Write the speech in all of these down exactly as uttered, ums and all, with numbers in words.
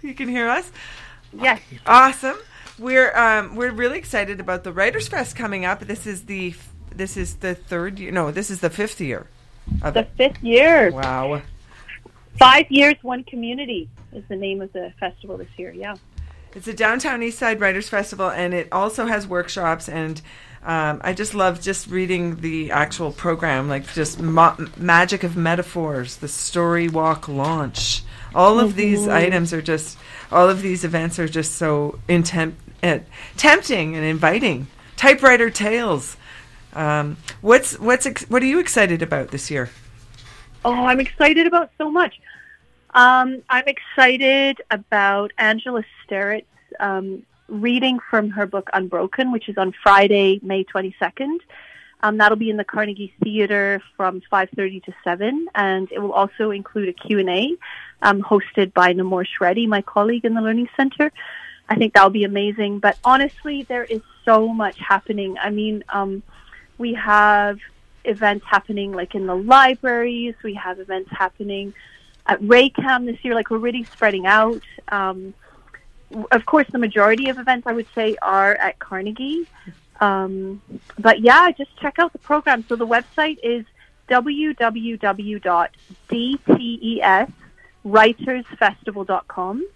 You can hear us? Yes. Awesome. We're um, we're really excited about the Writers Fest coming up. This is the this is the third year. No, this is the fifth year. Of the it. fifth year. Wow. Five years, one community is the name of the festival this year. Yeah. It's a Downtown Eastside Writers Festival, and it also has workshops. And um, I just love just reading the actual program, like just ma- magic of metaphors, the story walk launch. All of mm-hmm. these items are just, all of these events are just so intemp- uh, tempting and inviting. Typewriter Tales. Um, what's what's ex- what are you excited about this year? Oh, I'm excited about so much. Um, I'm excited about Angela Sterritt's um, reading from her book Unbroken, which is on Friday, May twenty-second. Um, that'll be in the Carnegie Theatre from five thirty to seven, and it will also include a Q and A um, hosted by Namor Shreddy, my colleague in the Learning Center. I think that'll be amazing. But honestly, there is so much happening. I mean, um, we have events happening like in the libraries. We have events happening at Raycam this year. Like, we're really spreading out. Um, of course, the majority of events, I would say, are at Carnegie. Um, but yeah, just check out the program. So the website is w w w dot d t e s writers festival dot com.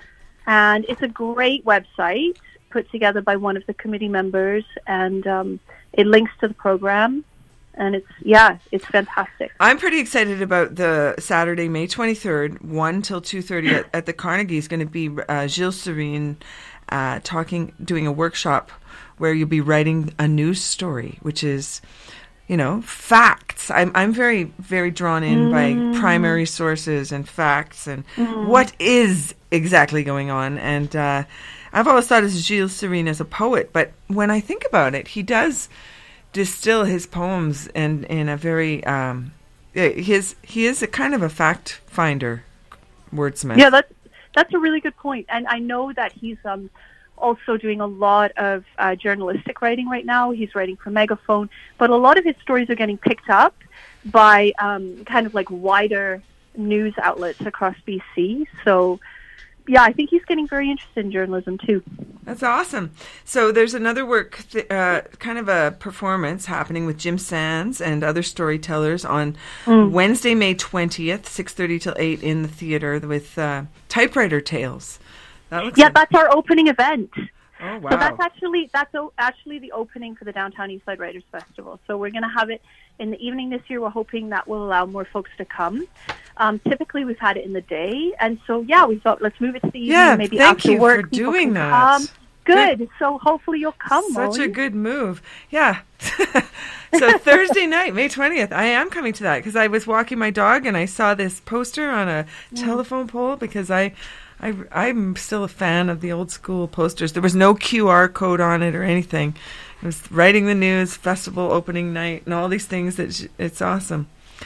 And it's a great website put together by one of the committee members, and um, it links to the program. And it's, yeah, it's fantastic. I'm pretty excited about the Saturday, May twenty-third, one till two thirty at, at the Carnegie. Is going to be uh, Gilles Serene uh, talking, doing a workshop where you'll be writing a news story, which is, you know, facts. I'm I'm very, very drawn in mm. by primary sources and facts and mm. what is exactly going on. And uh, I've always thought of Gilles Serene as a poet, but when I think about it, he does distill his poems in, in a very, um, his he is a kind of a fact finder, wordsmith. Yeah, that's, that's a really good point. And I know that he's um, also doing a lot of uh, journalistic writing right now. He's writing for Megaphone, but a lot of his stories are getting picked up by um, kind of like wider news outlets across B C. So yeah, I think he's getting very interested in journalism too. That's awesome. So there's another work, th- uh, kind of a performance happening with Jim Sands and other storytellers on mm. Wednesday, May twentieth, six thirty till eight in the theater with uh, Typewriter Tales. That looks yeah, like- that's our opening event. Oh, wow. So that's actually that's o- actually the opening for the Downtown Eastside Writers Festival. So we're going to have it in the evening this year. We're hoping that will allow more folks to come. Um, typically, we've had it in the day, and so yeah, we thought let's move it to the evening. Yeah, maybe thank after you work, for doing that. Come. Good. Good. So hopefully you'll come. Such Molly. a good move. Yeah. So Thursday night, May twentieth, I am coming to that because I was walking my dog and I saw this poster on a yeah. telephone pole because I. I, I'm still a fan of the old school posters. There was no Q R code on it or anything. It was writing the news, festival opening night, and all these things. That sh- it's awesome.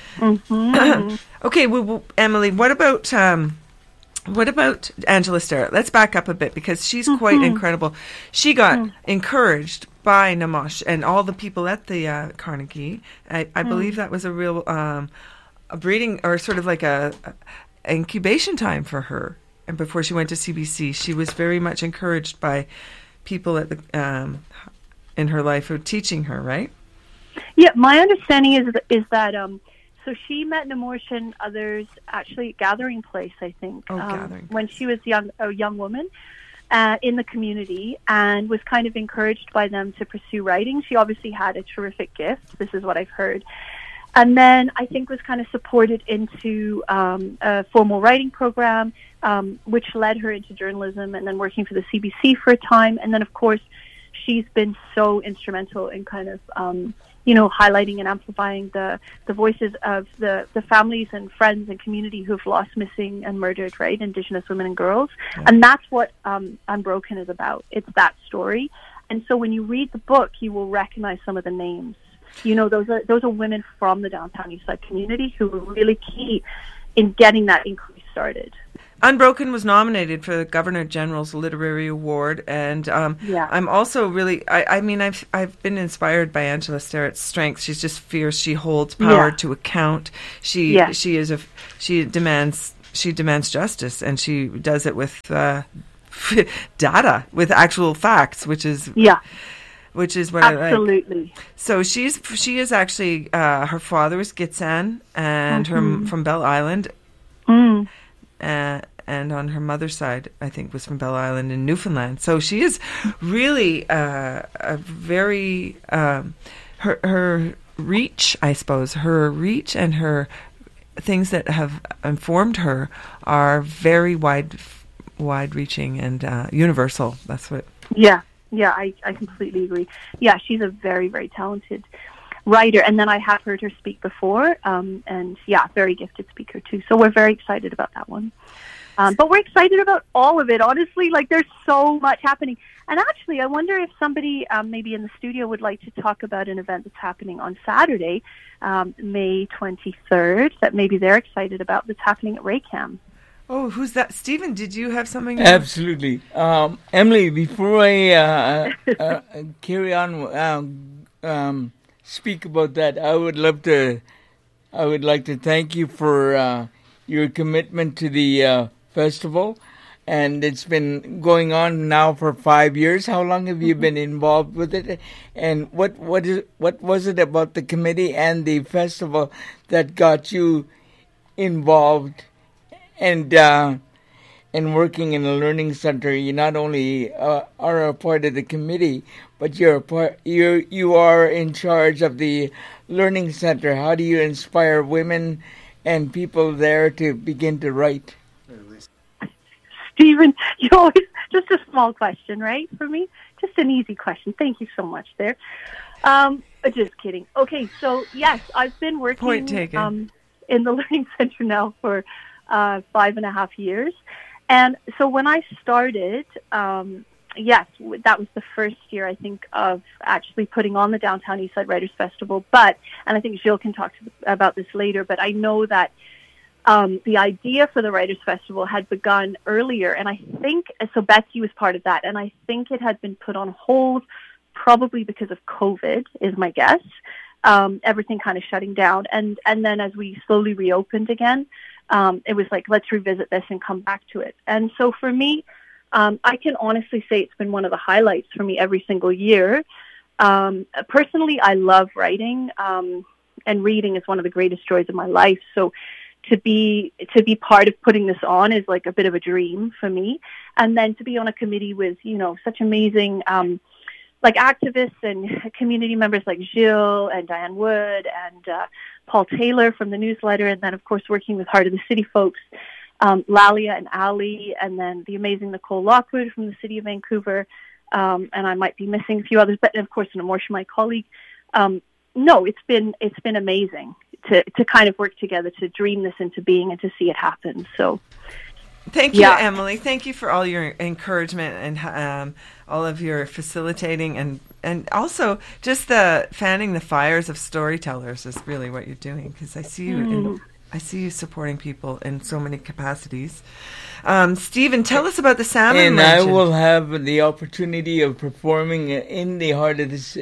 Mm-hmm. Okay, well, well, Emily, what about um, what about Angela Sterritt? Let's back up a bit because she's mm-hmm. quite incredible. She got mm. encouraged by Namosh and all the people at the uh, Carnegie. I, I mm. believe that was a real um, a breeding or sort of like a, a incubation time for her. And before she went to C B C, she was very much encouraged by people at the um, in her life who were teaching her, right? Yeah, my understanding is is that um, so she met Namorsh and others actually at Gathering Place, I think, oh, um, Gathering. when she was young, a young woman uh, in the community, and was kind of encouraged by them to pursue writing. She obviously had a terrific gift. This is what I've heard. And then I think was kind of supported into um, a formal writing program, um, which led her into journalism and then working for the C B C for a time. And then, of course, she's been so instrumental in kind of, um, you know, highlighting and amplifying the, the voices of the, the families and friends and community who've lost missing and murdered, right, Indigenous women and girls. Yeah. And that's what um, Unbroken is about. It's that story. And so when you read the book, you will recognize some of the names. You know, those are those are women from the Downtown Eastside community who were really key in getting that increase started. Unbroken was nominated for the Governor General's Literary Award, and um, yeah. I'm also really, I, I mean, I've I've been inspired by Angela Sterritt's strength. She's just fierce. She holds power yeah. to account. She yeah. she is a she demands she demands justice, and she does it with uh, data, with actual facts, which is yeah, which is what absolutely. I like. So she's she is actually uh, her father was Gitxsan, and mm-hmm. her from Bell Island, mm. uh, and on her mother's side, I think, was from Bell Island in Newfoundland. So she is really uh, a very um, her her reach, I suppose, her reach and her things that have informed her are very wide, wide-reaching and uh, universal. That's what. Yeah, yeah, I, I completely agree. Yeah, she's a very, very talented writer, and then I have heard her speak before, um, and yeah, very gifted speaker too. So we're very excited about that one. Um, but we're excited about all of it, honestly. Like, there's so much happening. And actually, I wonder if somebody um, maybe in the studio would like to talk about an event that's happening on Saturday, um, May twenty-third, that maybe they're excited about, that's happening at Raycam. Oh, who's that? Stephen, did you have something? Absolutely. Um, Emily, before I uh, uh, carry on, um, um, speak about that, I would love to, I would like to thank you for uh, your commitment to the uh, festival. And it's been going on now for five years. How long have you been involved with it? And what what is what was it about the committee and the festival that got you involved and uh, and working in a learning center? You not only uh, are a part of the committee, but you're a part. You you are in charge of the learning center. How do you inspire women and people there to begin to write? Stephen, you always, just a small question, right, for me? Just an easy question. Thank you so much there. Um, just kidding. Okay, so yes, I've been working Point taken. Um, in the Learning Center now for uh, five and a half years. And so when I started, um, yes, that was the first year, I think, of actually putting on the Downtown Eastside Writers Festival. But, and I think Jill can talk to, about this later, but I know that Um, the idea for the Writers' Festival had begun earlier, and I think, so Betsy was part of that, and I think it had been put on hold probably because of COVID, is my guess, um, everything kind of shutting down. And, and then as we slowly reopened again, um, it was like, let's revisit this and come back to it. And so for me, um, I can honestly say it's been one of the highlights for me every single year. Um, personally, I love writing, um, and reading is one of the greatest joys of my life. So to be to be part of putting this on is like a bit of a dream for me. And then to be on a committee with, you know, such amazing um, like activists and community members like Jill and Diane Wood and uh, Paul Taylor from the newsletter, and then of course working with Heart of the City folks, um, Lalia and Ali, and then the amazing Nicole Lockwood from the City of Vancouver, um, and I might be missing a few others, but of course Namorsha, my colleague. Um, no, it's been it's been amazing to to kind of work together to dream this into being and to see it happen. So, thank you, yeah. Emily. Thank you for all your encouragement and um, all of your facilitating, and and also just the fanning the fires of storytellers is really what you're doing, because I see you mm. in, I see you supporting people in so many capacities. Um, Stephen, tell us about the salmon And merchant. I will have the opportunity of performing in the heart of this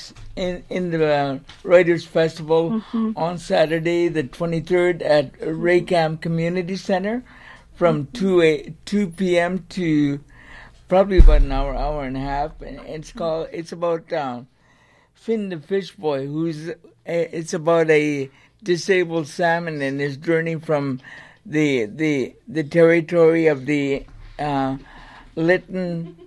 in in the uh, Writers' Festival mm-hmm. on Saturday, the twenty-third, at Raycam Community Center, from mm-hmm. two a two p.m. to probably about an hour, hour and a half. And it's called. It's about um, Finn the Fish Boy, who's. A, it's about a disabled salmon and his journey from the the the territory of the uh, Lytton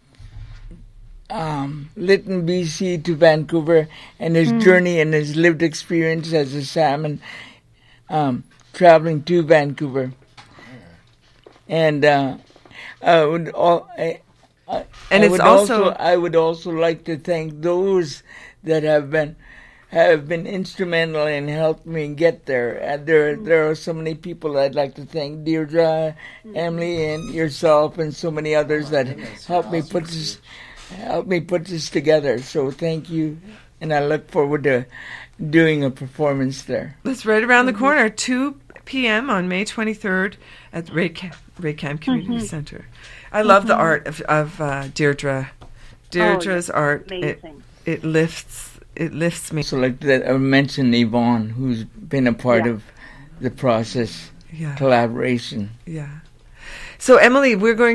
um, Lytton, B C to Vancouver, and his mm. journey and his lived experience as a salmon um, traveling to Vancouver. And uh, I would all, I, I, and I it's would also, also I would also like to thank those that have been. have been instrumental in helping me get there. And there there are so many people I'd like to thank, Deirdre, mm-hmm. Emily, and yourself, and so many others that helped me put this helped me put this together. So thank you, and I look forward to doing a performance there. That's right around the corner, two p.m. on May twenty-third at Raycam, Raycam Community mm-hmm. Center. I love mm-hmm. the art of, of uh, Deirdre. Deirdre's oh, art, it, it lifts It lifts me. So like that, I mentioned Yvonne, who's been a part yeah. of the process. yeah. collaboration. Yeah. So, Emily, we're going